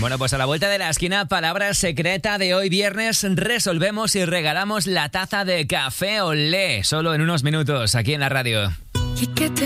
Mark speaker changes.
Speaker 1: Bueno, pues a la vuelta de la esquina, palabra secreta de hoy viernes, resolvemos y regalamos la taza de café Olé, solo en unos minutos, aquí en la radio.
Speaker 2: ¿Y qué te